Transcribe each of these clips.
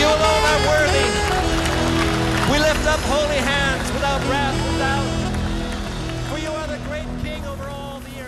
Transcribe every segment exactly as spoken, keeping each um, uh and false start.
alone are worthy. We lift up holy hands without wrath and doubt. For you are the great King over all the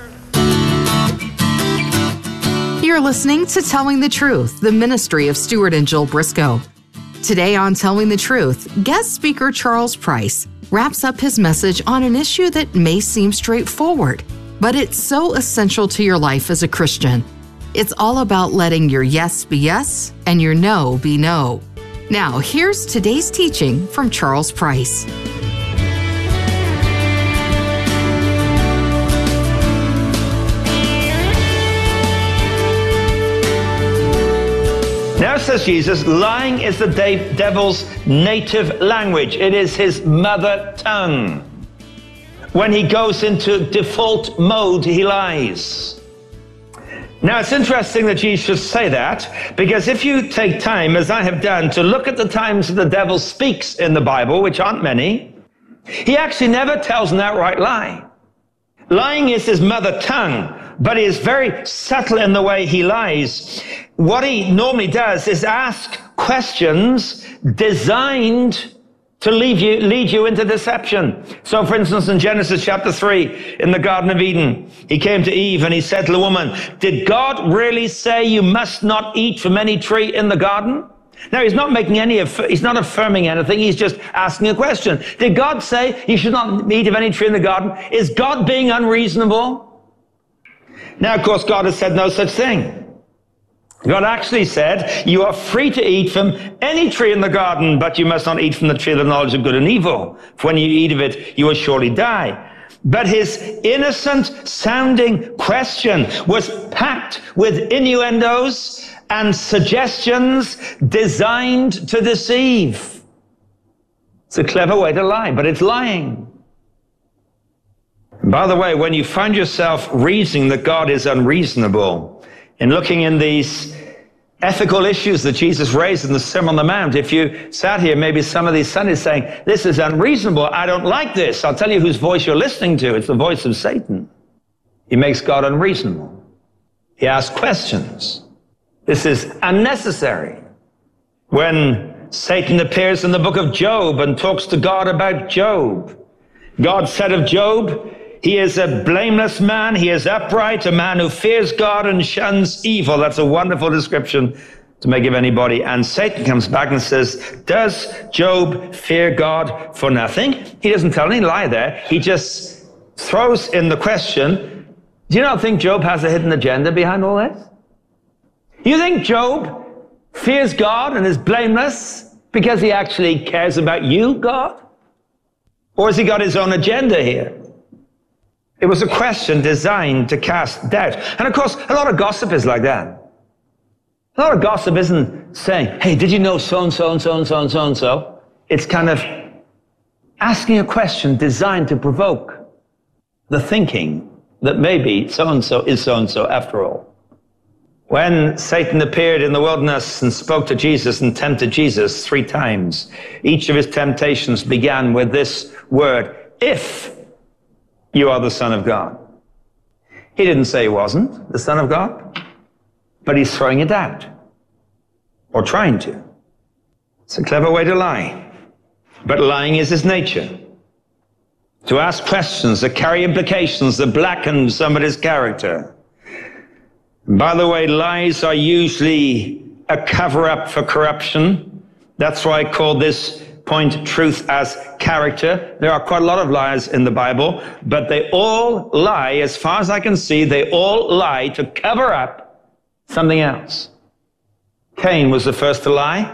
earth. You're listening to Telling the Truth, the ministry of Stuart and Jill Briscoe. Today on Telling the Truth, guest speaker Charles Price wraps up his message on an issue that may seem straightforward, but it's so essential to your life as a Christian. It's all about letting your yes be yes and your no be no. Now, here's today's teaching from Charles Price. Now, says Jesus, lying is the de- devil's native language. It is his mother tongue. When he goes into default mode, he lies. Now, it's interesting that Jesus should say that, because if you take time, as I have done, to look at the times that the devil speaks in the Bible, which aren't many, he actually never tells an outright lie. Lying is his mother tongue, but he is very subtle in the way he lies. What he normally does is ask questions designed to lead you, lead you into deception. So, for instance, in Genesis chapter three, in the Garden of Eden, he came to Eve and he said to the woman, did God really say you must not eat from any tree in the garden? Now, he's not making any, he's not affirming anything, he's just asking a question. Did God say you should not eat of any tree in the garden? Is God being unreasonable? Now, of course, God has said no such thing. God actually said, you are free to eat from any tree in the garden, but you must not eat from the tree of the knowledge of good and evil. For when you eat of it, you will surely die. But his innocent sounding question was packed with innuendos and suggestions designed to deceive. It's a clever way to lie, but it's lying. By the way, when you find yourself reasoning that God is unreasonable, in looking in these ethical issues that Jesus raised in the Sermon on the Mount, if you sat here maybe some of these Sundays saying, this is unreasonable, I don't like this, I'll tell you whose voice you're listening to. It's the voice of Satan. He makes God unreasonable. He asks questions. This is unnecessary. When Satan appears in the book of Job and talks to God about Job, God said of Job, he is a blameless man, he is upright, a man who fears God and shuns evil. That's a wonderful description to make of anybody. And Satan comes back and says, does Job fear God for nothing? He doesn't tell any lie there. He just throws in the question, do you not think Job has a hidden agenda behind all this? You think Job fears God and is blameless because he actually cares about you, God? Or has he got his own agenda here? It was a question designed to cast doubt. And of course, a lot of gossip is like that. A lot of gossip isn't saying, hey, did you know so-and-so and so-and-so and so-and-so? It's kind of asking a question designed to provoke the thinking that maybe so-and-so is so-and-so after all. When Satan appeared in the wilderness and spoke to Jesus and tempted Jesus three times, each of his temptations began with this word, if you are the Son of God. He didn't say he wasn't the Son of God, but he's throwing it out, or trying to. It's a clever way to lie, but lying is his nature. To ask questions that carry implications that blacken somebody's character. By the way, lies are usually a cover-up for corruption. That's why I call this point truth as character. There are quite a lot of lies in the Bible, but they all lie, as far as I can see, they all lie to cover up something else. Cain was the first to lie.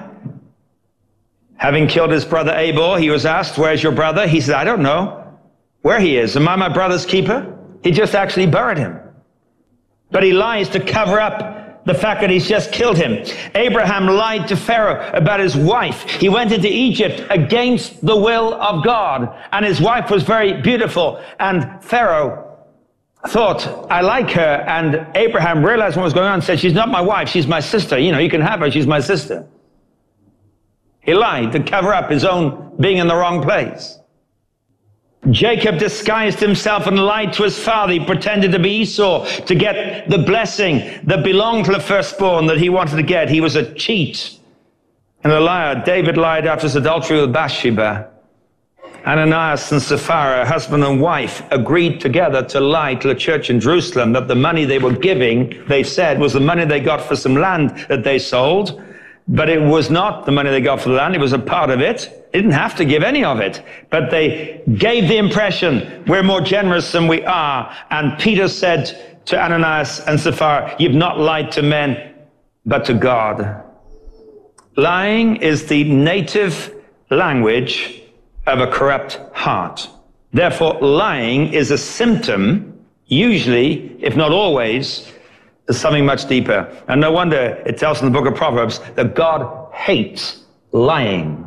Having killed his brother Abel, he was asked, where's your brother? He said, I don't know where he is. Am I my brother's keeper? He just actually buried him. But he lies to cover up the fact that he's just killed him. Abraham lied to Pharaoh about his wife. He went into Egypt against the will of God, and his wife was very beautiful. And Pharaoh thought, I like her. And Abraham realized what was going on and said, she's not my wife, she's my sister. You know, you can have her, she's my sister. He lied to cover up his own being in the wrong place. Jacob disguised himself and lied to his father. He pretended to be Esau to get the blessing that belonged to the firstborn that he wanted to get. He was a cheat. and a liar. David lied after his adultery with Bathsheba. Ananias and Sapphira, husband and wife, agreed together to lie to the church in Jerusalem that the money they were giving, they said, was the money they got for some land that they sold. But it was not the money they got for the land. It was a part of it. They didn't have to give any of it. But they gave the impression, we're more generous than we are. And Peter said to Ananias and Sapphira, you've not lied to men, but to God. Lying is the native language of a corrupt heart. Therefore, lying is a symptom, usually, if not always, of something much deeper. And no wonder it tells in the book of Proverbs that God hates lying.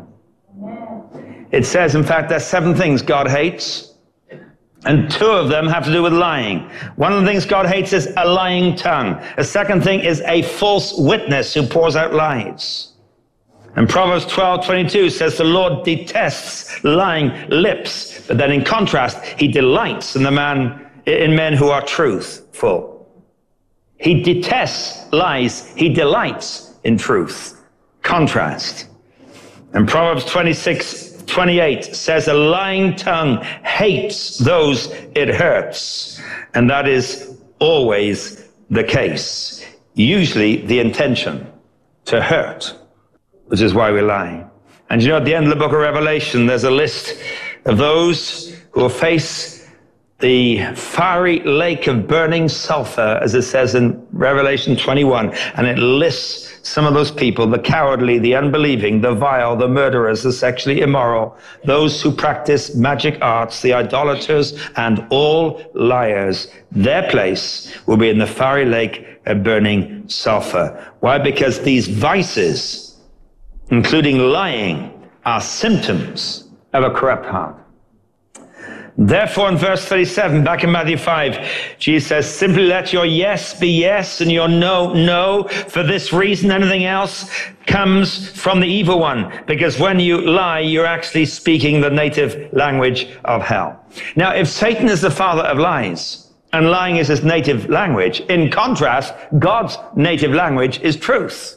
It says, in fact, there's seven things God hates, and two of them have to do with lying. One of the things God hates is a lying tongue. The second thing is a false witness who pours out lies. And Proverbs twelve twenty-two says the Lord detests lying lips, but then in contrast, he delights in the man, in men who are truthful. He detests lies, he delights in truth. Contrast. And Proverbs twenty-six twenty-eight says a lying tongue hates those it hurts. And that is always the case. Usually the intention to hurt, which is why we lie. And you know, at the end of the book of Revelation, there's a list of those who will face the fiery lake of burning sulfur, as it says in Revelation twenty-one. And it lists some of those people, the cowardly, the unbelieving, the vile, the murderers, the sexually immoral, those who practice magic arts, the idolaters, and all liars. Their place will be in the fiery lake of burning sulfur. Why? Because these vices, including lying, are symptoms of a corrupt heart. Therefore, in verse thirty-seven, back in Matthew five, Jesus says, simply let your yes be yes and your no, no. For this reason, anything else comes from the evil one. Because when you lie, you're actually speaking the native language of hell. Now, if Satan is the father of lies, and lying is his native language, in contrast, God's native language is truth.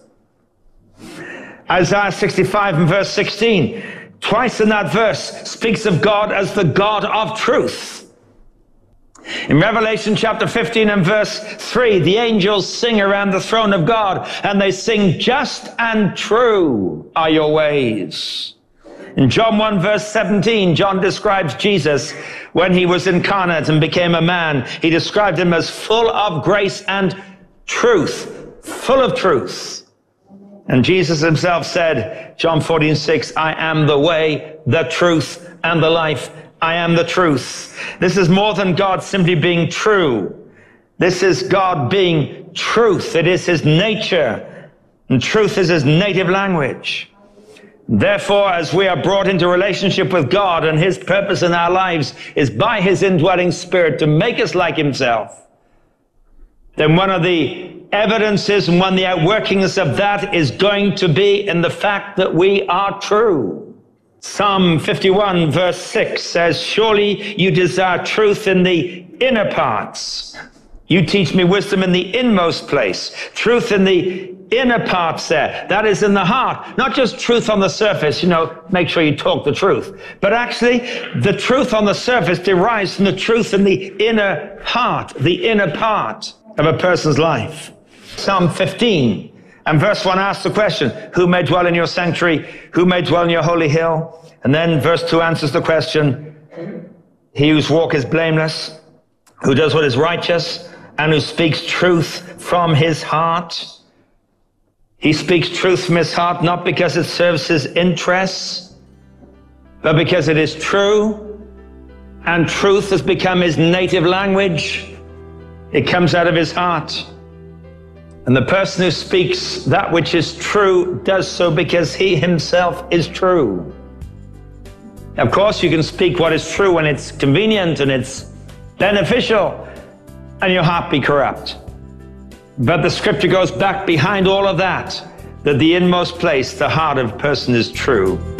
Isaiah sixty-five and verse sixteen, twice in that verse speaks of God as the God of truth. In Revelation chapter fifteen and verse three, the angels sing around the throne of God, and they sing, just and true are your ways. In John one verse seventeen, John describes Jesus when he was incarnate and became a man. He described him as full of grace and truth, full of truth. And Jesus himself said, John fourteen six, I am the way, the truth, and the life. I am the truth. This is more than God simply being true. This is God being truth. It is his nature, and truth is his native language. Therefore, as we are brought into relationship with God, and his purpose in our lives is by his indwelling spirit to make us like himself, then one of the evidences and one of the outworkings of that is going to be in the fact that we are true. Psalm fifty-one verse six says, surely you desire truth in the inner parts. You teach me wisdom in the inmost place. Truth in the inner parts there. That is in the heart. Not just truth on the surface, you know, make sure you talk the truth. But actually, the truth on the surface derives from the truth in the inner heart, the inner part of a person's life. Psalm fifteen and verse one asks the question, who may dwell in your sanctuary? Who may dwell in your holy hill? And then verse two answers the question, he whose walk is blameless, who does what is righteous, and who speaks truth from his heart. He speaks truth from his heart, not because it serves his interests, but because it is true, and truth has become his native language. It comes out of his heart. And the person who speaks that which is true does so because he himself is true. Of course, you can speak what is true when it's convenient and it's beneficial, and your heart be corrupt. But the scripture goes back behind all of that, that the inmost place, the heart of a person is true.